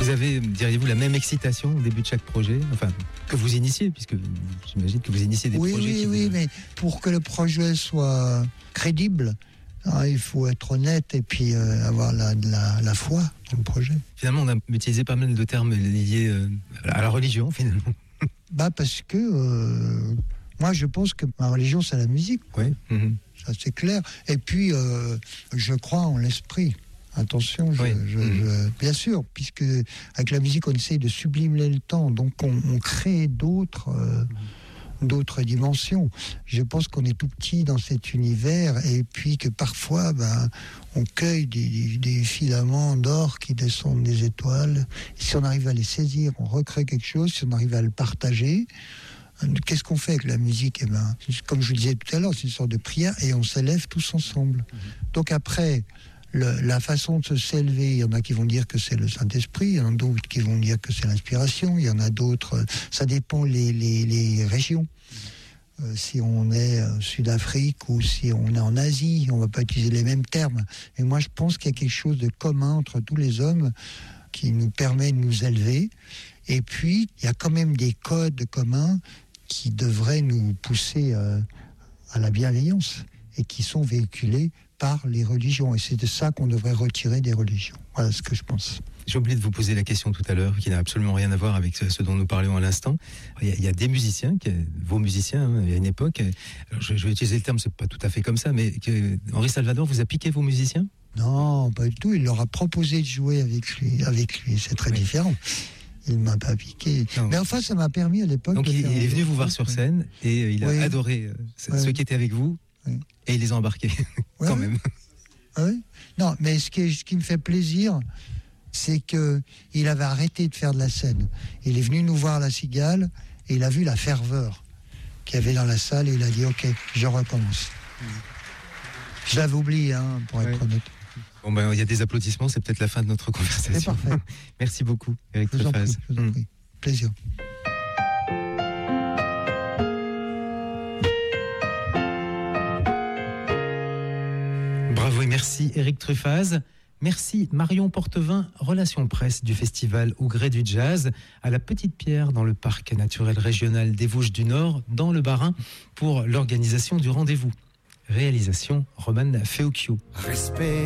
Vous avez, diriez-vous, la même excitation au début de chaque projet, enfin, que vous initiez, puisque j'imagine que vous initiez des projets. Oui, mais pour que le projet soit crédible, il faut être honnête et puis avoir la foi dans le projet. Finalement, on a utilisé pas mal de termes liés à la religion, finalement. Parce que moi, je pense que ma religion, c'est la musique. Oui. Mm-hmm. Ça, c'est clair. Et puis, je crois en l'esprit. Attention, bien sûr, puisque avec la musique, on essaye de sublimer le temps. Donc, on crée d'autres dimensions. Je pense qu'on est tout petit dans cet univers et puis que parfois, on cueille des filaments d'or qui descendent des étoiles. Et si on arrive à les saisir, on recrée quelque chose. Si on arrive à le partager, qu'est-ce qu'on fait avec la musique ? Comme je le disais tout à l'heure, c'est une sorte de prière et on s'élève tous ensemble. Donc après, la façon de s'élever, il y en a qui vont dire que c'est le Saint-Esprit, il y en a d'autres qui vont dire que c'est l'inspiration, il y en a d'autres, ça dépend les régions. Si on est en Sud-Afrique ou si on est en Asie, on ne va pas utiliser les mêmes termes. Et moi, je pense qu'il y a quelque chose de commun entre tous les hommes qui nous permet de nous élever. Et puis, il y a quand même des codes communs qui devraient nous pousser à la bienveillance et qui sont véhiculés par les religions. Et c'est de ça qu'on devrait retirer des religions. Voilà ce que je pense. J'ai oublié de vous poser la question tout à l'heure, qui n'a absolument rien à voir avec ce dont nous parlions à l'instant. Il y a des musiciens, vos musiciens, il y a une époque, alors je vais utiliser le terme, c'est pas tout à fait comme ça, mais Henri Salvador vous a piqué vos musiciens ? Non, pas du tout. Il leur a proposé de jouer avec lui. C'est très différent. Il ne m'a pas piqué. Non. Mais enfin, ça m'a permis à l'époque... Donc il est venu vous voir sur scène et il a adoré ceux qui étaient avec vous et il les a embarqués, quand même. Oui. Non, mais ce qui me fait plaisir, c'est qu'il avait arrêté de faire de la scène. Il est venu nous voir à la Cigale et il a vu la ferveur qu'il y avait dans la salle et il a dit « Ok, je recommence ». Je l'avais oublié, pour être honnête. Bon, il y a des applaudissements, c'est peut-être la fin de notre conversation. C'est parfait. Merci beaucoup, Éric Truffaz. Je vous en prie. Plaisir. Bravo et merci, Éric Truffaz. Merci Marion Portevin, Relations Presse du festival Au Gré du Jazz, à la Petite Pierre dans le parc naturel régional des Vosges du Nord, dans le Bas-Rhin, pour l'organisation du rendez-vous. Réalisation Romane Feocchio. Respect.